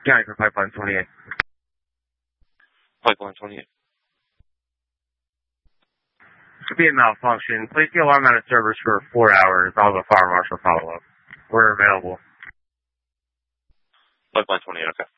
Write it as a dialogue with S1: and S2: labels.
S1: County for Pipeline 28.
S2: Pipeline 28.
S1: Could be a malfunction. Place the alarm out of service for 4 hours. I'll have a fire marshal follow up. We're available.
S2: Pipeline 28, okay.